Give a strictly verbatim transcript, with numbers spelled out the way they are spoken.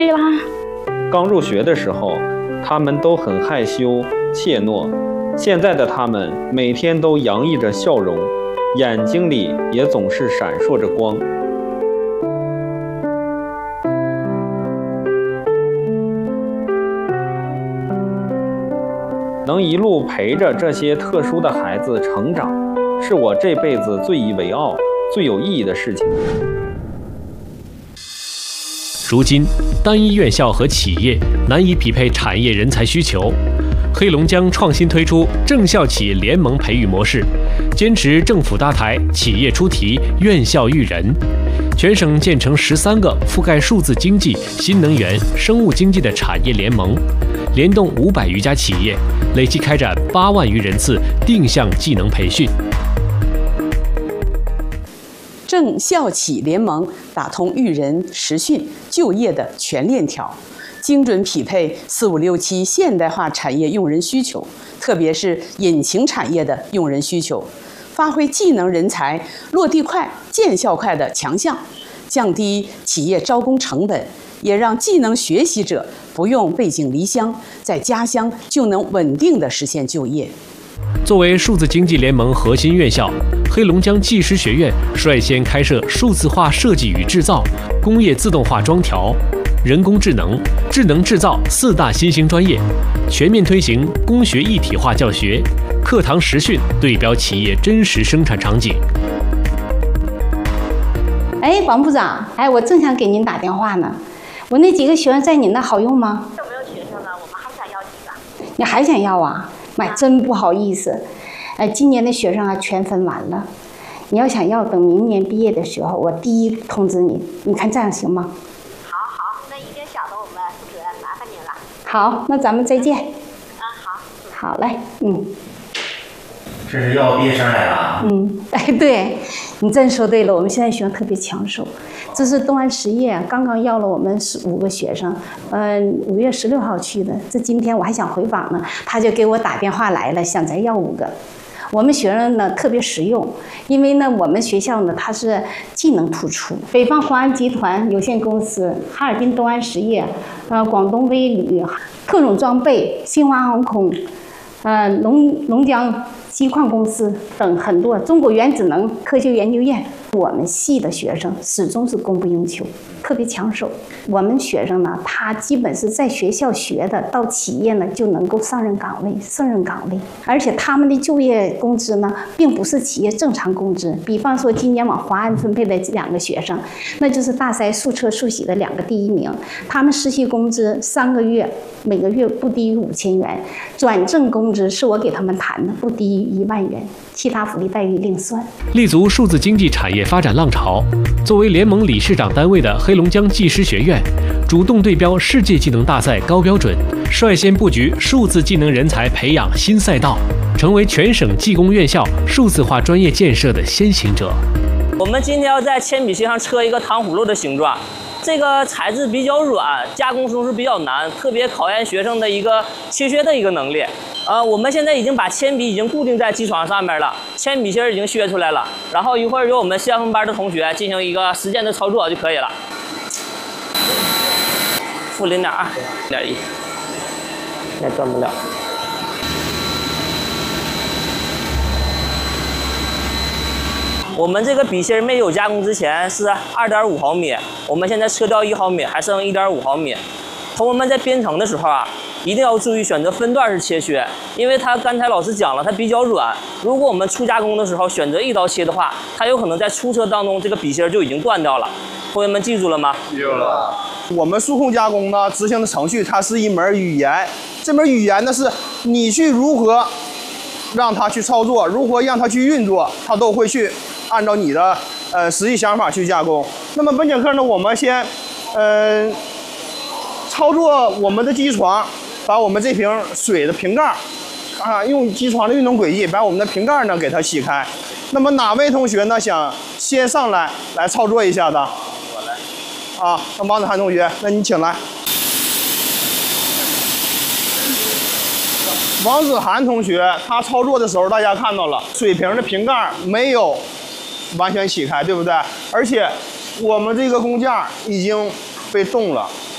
啦。 刚入学的时候，他们都很害羞怯懦，现在的他们每天都洋溢着笑容，眼睛里也总是闪烁着光。能一路陪着这些特殊的孩子成长，是我这辈子最以为傲、最有意义的事情。 如今，单一院校和企业难以匹配产业人才需求。黑龙江创新推出政校企联盟培育模式，坚持政府搭台、企业出题、院校育人。全省建成十三个覆盖数字经济、新能源、生物经济的产业联盟，联动五百余家企业，累计开展八万余人次定向技能培训。 政校企联盟打通育人、实训、就业的全链条，精准匹配四五六七现代化产业用人需求，特别是引擎产业的用人需求，发挥技能人才落地快、见效快的强项，降低企业招工成本，也让技能学习者不用背井离乡，在家乡就能稳定地实现就业。 作为数字经济联盟核心院校，黑龙江技师学院率先开设数字化设计与制造、工业自动化装调、人工智能、智能制造四大新兴专业，全面推行工学一体化教学，课堂实训对标企业真实生产场景。 哎，王部长，哎，我正想给您打电话呢。我那几个学生在你那好用吗？ 有没有学生呢？我们还想要几个。 你还想要啊？妈，真不好意思。哎，今年的学生啊全分完了。你要想要，等明年毕业的时候，我第一通知你。你看这样行吗？ 好好，那一定晓得我们负责，麻烦您了。 好，那咱们再见。 啊，好。 好嘞，嗯。 这是要毕业生来了啊？ 嗯，哎，对，你真说对了，我们现在学生特别抢手。这是东安实业刚刚要了我们十五个学生，嗯、呃，五月十六号去的。这今天我还想回访呢，他就给我打电话来了，想再要五个。我们学生呢特别实用，因为呢我们学校呢它是技能突出，北方华安集团有限公司、哈尔滨东安实业、呃广东威旅、特种装备、新华航空、呃龙龙江机矿公司等很多，中国原子能科学研究院，我们系的学生始终是供不应求，特别抢手。我们学生呢，他基本是在学校学的，到企业呢就能够上任岗位、胜任岗位，而且他们的就业工资呢，并不是企业正常工资。比方说，今年往华安分配的这两个学生，那就是大筛速测速洗的两个第一名，他们实习工资三个月每个月不低于五千元，转正工资是我给他们谈的，不低于一万元，其他福利待遇另算。 立足数字经济产业发展浪潮，作为联盟理事长单位的黑龙江技师学院，主动对标世界技能大赛高标准，率先布局数字技能人才培养新赛道，成为全省技工院校数字化专业建设的先行者。 我们今天要在铅笔芯上车一个糖葫芦的形状，这个材质比较软，加工时比较难，特别考验学生的一个切削的一个能力。呃，我们现在已经把铅笔已经固定在机床上面了，铅笔芯已经削出来了，然后一会儿由我们相同班的同学进行一个实践的操作就可以了。负零点二，零点一，也转不了。我们这个笔芯没有加工之前是二点五毫米，我们现在车掉一毫米，还剩一点五毫米。同学们在编程的时候啊，一定要注意选择分段式切削，因为它刚才老师讲了，它比较软。如果我们初加工的时候选择一刀切的话，它有可能在出车当中这个笔芯就已经断掉了。同学们记住了吗？ 记住了。我们数控加工呢，执行的程序它是一门语言，这门语言呢是你去如何让它去操作，如何让它去运作，它都会去按照你的呃实际想法去加工。那么本节课呢，我们先嗯。呃操作我们的机床，把我们这瓶水的瓶盖，啊，用机床的运动轨迹把我们的瓶盖呢给它洗开。那么哪位同学呢想先上来来操作一下的？我来。啊，那王子涵同学，那你请来。王子涵同学他操作的时候，大家看到了水瓶的瓶盖没有完全洗开，对不对？而且我们这个工件已经被冻了。